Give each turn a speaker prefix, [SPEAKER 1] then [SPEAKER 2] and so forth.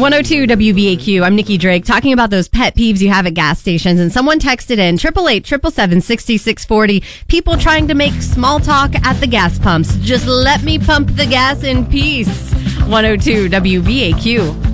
[SPEAKER 1] 102 WVAQ. I'm Nikki Drake talking about those pet peeves you have at gas stations. And someone texted in 888-777-6640. People trying to make small talk at the gas pumps. Just let me pump the gas in peace. 102 WVAQ.